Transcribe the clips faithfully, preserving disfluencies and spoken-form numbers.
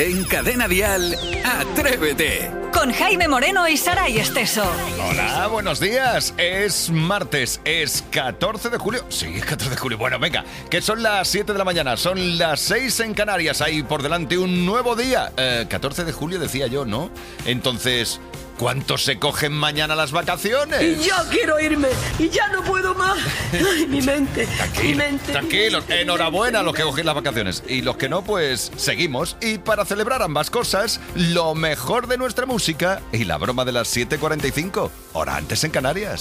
En Cadena Dial, Atrévete. Con Jaime Moreno y Saray Esteso. Hola, buenos días. Es martes, es catorce de julio. Sí, es catorce de julio. Bueno, venga, que son las siete de la mañana, son las seis en Canarias. Hay por delante un nuevo día. Eh, catorce de julio decía yo, ¿no? Entonces, ¿cuántos se cogen mañana las vacaciones? Y yo quiero irme, y ya no puedo más. Ay, mi mente, Tranquilo, mi mente. Tranquilos, mi mente, enhorabuena a mi los que mente. cogen las vacaciones. Y los que no, pues seguimos. Y para celebrar ambas cosas, lo mejor de nuestra música y la broma de las siete cuarenta y cinco, hora antes en Canarias.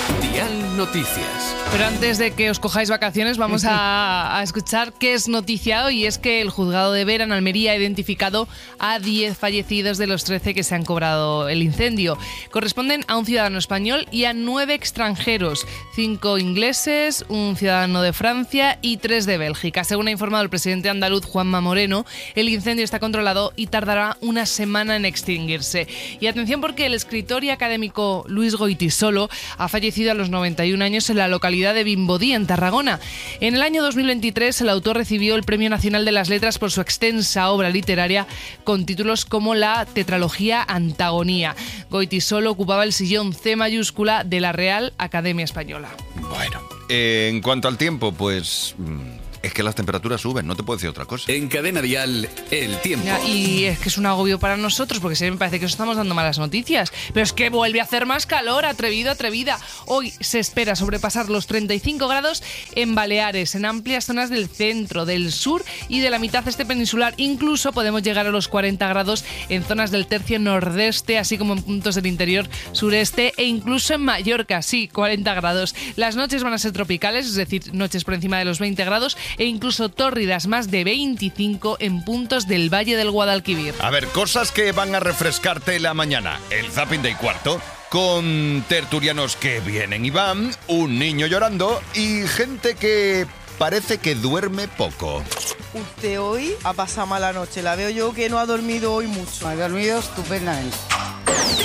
Dial Noticias. Pero antes de que os cojáis vacaciones, vamos a, a escuchar qué es noticia hoy. Y es que el juzgado de Vera en Almería ha identificado a diez fallecidos de los trece que se han cobrado el incendio. Corresponden a un ciudadano español y a nueve extranjeros, cinco ingleses, un ciudadano de Francia y tres de Bélgica. Según ha informado el presidente andaluz Juanma Moreno, el incendio está controlado y tardará una semana en extinguirse. Y atención, porque el escritor y académico Luis Goytisolo ha fallecido a los noventa y un años en la localidad de Vimbodí, en Tarragona. En el año dos mil veintitrés, el autor recibió el Premio Nacional de las Letras por su extensa obra literaria con títulos como la tetralogía Antagonía. Goytisolo ocupaba el sillón C mayúscula de la Real Academia Española. Bueno, eh, en cuanto al tiempo, pues mm, es que las temperaturas suben, no te puedo decir otra cosa. En Cadena Dial, el tiempo. Ya, y es que es un agobio para nosotros, porque siempre me parece que os estamos dando malas noticias. Pero es que vuelve a hacer más calor, atrevido, atrevida. Hoy se espera sobrepasar los treinta y cinco grados en Baleares, en amplias zonas del centro, del sur y de la mitad este peninsular. Incluso podemos llegar a los cuarenta grados en zonas del tercio nordeste, así como en puntos del interior sureste e incluso en Mallorca, sí, cuarenta grados. Las noches van a ser tropicales, es decir, noches por encima de los veinte grados e incluso tórridas más de veinticinco en puntos del Valle del Guadalquivir. A ver, cosas que van a refrescarte la mañana. El zapping de cuarto, con tertulianos que vienen y van, un niño llorando y gente que parece que duerme poco. Usted hoy ha pasado mala noche. La veo yo que no ha dormido hoy mucho. Ha dormido estupendamente.